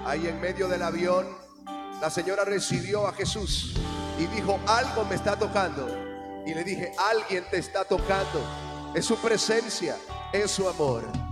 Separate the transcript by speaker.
Speaker 1: Ahí en medio del avión, la señora recibió a Jesús y dijo: algo me está tocando. Y le dije: alguien te está tocando. Es su presencia, es su amor.